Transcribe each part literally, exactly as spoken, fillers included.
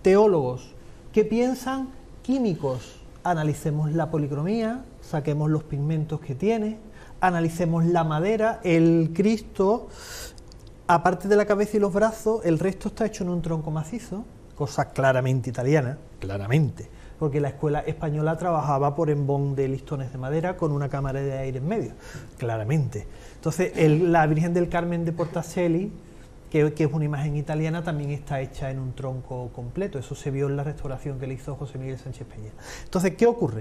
Teólogos. ¿Qué piensan? Químicos. Analicemos la policromía, saquemos los pigmentos que tiene, analicemos la madera. El Cristo, aparte de la cabeza y los brazos, el resto está hecho en un tronco macizo, cosa claramente italiana, claramente, porque la escuela española trabajaba por embón de listones de madera con una cámara de aire en medio, claramente. Entonces, el, la Virgen del Carmen de Portacelli, que, que es una imagen italiana, también está hecha en un tronco completo. Eso se vio en la restauración que le hizo José Miguel Sánchez Peña. Entonces, ¿qué ocurre?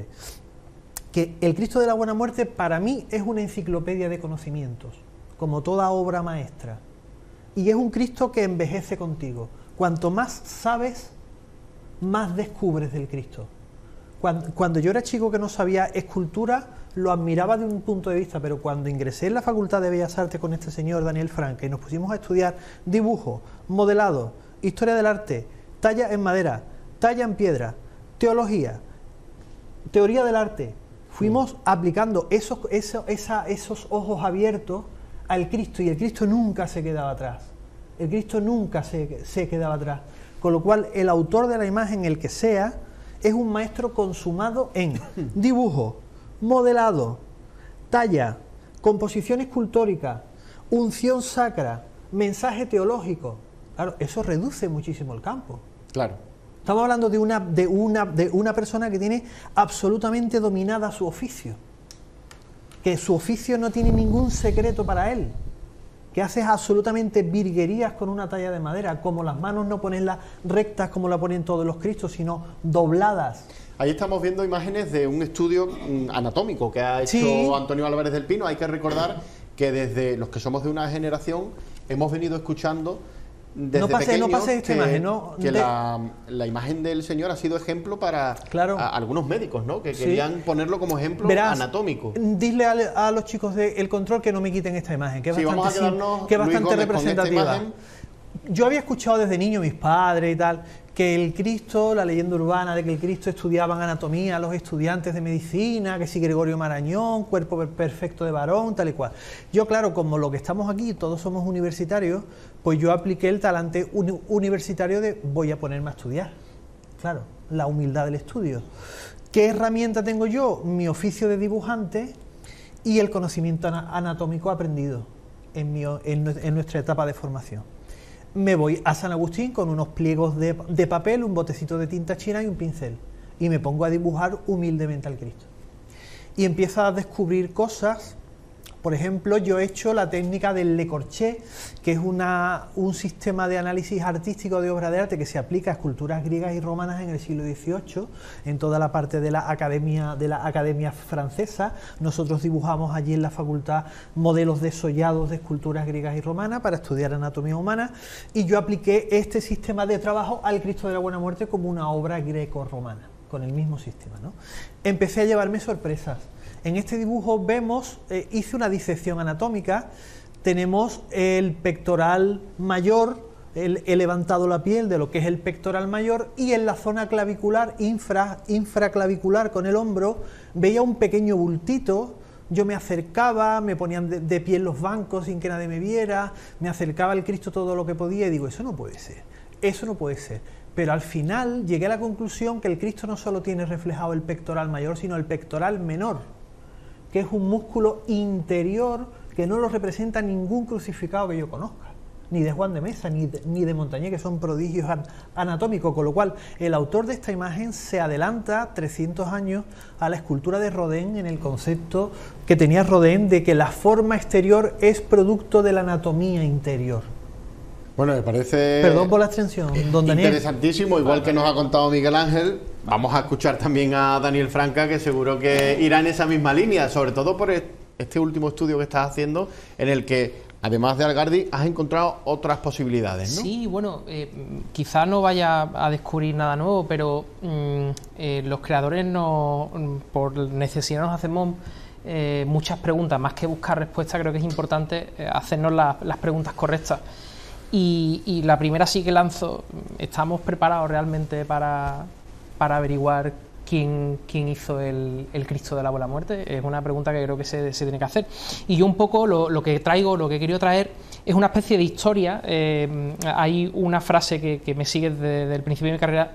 Que el Cristo de la Buena Muerte para mí es una enciclopedia de conocimientos, como toda obra maestra, y es un Cristo que envejece contigo. Cuanto más sabes, más descubres del Cristo. Cuando, cuando yo era chico que no sabía escultura, lo admiraba de un punto de vista, pero cuando ingresé en la Facultad de Bellas Artes con este señor Daniel Franca y nos pusimos a estudiar dibujo, modelado, historia del arte, talla en madera, talla en piedra, teología, teoría del arte, fuimos mm. aplicando esos, esos, esa, esos ojos abiertos al Cristo, y el Cristo nunca se quedaba atrás. El Cristo nunca se, se quedaba atrás. Con lo cual, el autor de la imagen, el que sea, es un maestro consumado en dibujo, modelado, talla, composición escultórica, unción sacra, mensaje teológico. Claro, eso reduce muchísimo el campo. Claro. Estamos hablando de una, de una, de una persona que tiene absolutamente dominada su oficio, que su oficio no tiene ningún secreto para él, que haces absolutamente virguerías con una talla de madera, como las manos no ponerlas rectas como la ponen todos los Cristos, sino dobladas. Ahí estamos viendo imágenes de un estudio anatómico que ha hecho sí. Antonio Álvarez del Pino. Hay que recordar que desde los que somos de una generación hemos venido escuchando desde no pase, pequeños no pase esta que, imagen, ¿no? que de... la, la imagen del Señor ha sido ejemplo para claro. a, algunos médicos, ¿no? Que sí. querían ponerlo como ejemplo Verás, anatómico. Dile a, a los chicos del control que no me quiten esta imagen, que es sí, bastante, vamos a quedarnos, que es bastante Luis Gómez, representativa. Yo había escuchado desde niño, mis padres y tal, que el Cristo, la leyenda urbana de que el Cristo estudiaban anatomía a los estudiantes de medicina, que si Gregorio Marañón, cuerpo perfecto de varón, tal y cual. Yo, claro, como lo que estamos aquí, todos somos universitarios, pues yo apliqué el talante uni universitario de voy a ponerme a estudiar. Claro, la humildad del estudio. ¿Qué herramienta tengo yo? Mi oficio de dibujante y el conocimiento anatómico aprendido en, mi, en, en nuestra etapa de formación. Me voy a San Agustín con unos pliegos de, de papel, un botecito de tinta china y un pincel, y me pongo a dibujar humildemente al Cristo. Y empiezo a descubrir cosas. Por ejemplo, yo he hecho la técnica del Le Corchet, que es una, un sistema de análisis artístico de obra de arte que se aplica a esculturas griegas y romanas en el siglo dieciocho, en toda la parte de la academia, de la academia francesa. Nosotros dibujamos allí en la facultad modelos desollados de esculturas griegas y romanas para estudiar anatomía humana, y yo apliqué este sistema de trabajo al Cristo de la Buena Muerte como una obra greco-romana, con el mismo sistema, ¿no? Empecé a llevarme sorpresas. En este dibujo vemos, eh, hice una disección anatómica, tenemos el pectoral mayor, el, he levantado la piel de lo que es el pectoral mayor, y en la zona clavicular, infra, infraclavicular con el hombro, veía un pequeño bultito. Yo me acercaba, me ponían de, de pie en los bancos sin que nadie me viera, me acercaba al Cristo todo lo que podía y digo, eso no puede ser, eso no puede ser. Pero al final llegué a la conclusión que el Cristo no solo tiene reflejado el pectoral mayor, sino el pectoral menor, que es un músculo interior que no lo representa ningún crucificado que yo conozca, ni de Juan de Mesa, ni de, ni de Montañés, que son prodigios an anatómicos, con lo cual el autor de esta imagen se adelanta trescientos años a la escultura de Rodin en el concepto que tenía Rodin de que la forma exterior es producto de la anatomía interior. Bueno, me parece... Perdón por la extensión, don Daniel. Interesantísimo, igual que nos ha contado Miguel Ángel. Vamos a escuchar también a Daniel Franca, que seguro que irá en esa misma línea, sobre todo por este último estudio que estás haciendo, en el que, además de Algardi, has encontrado otras posibilidades, ¿no? Sí, bueno, eh, quizás no vaya a descubrir nada nuevo, pero mm, eh, los creadores, no, por necesidad nos hacemos eh, muchas preguntas, más que buscar respuestas. Creo que es importante eh, hacernos la, las preguntas correctas. Y, y la primera sí que lanzo, ¿estamos preparados realmente para, para averiguar quién, quién hizo el, el Cristo de la Buena Muerte? Es una pregunta que creo que se, se tiene que hacer. Y yo un poco lo, lo que traigo, lo que he querido traer es una especie de historia. Eh, hay una frase que, que me sigue desde, desde el principio de mi carrera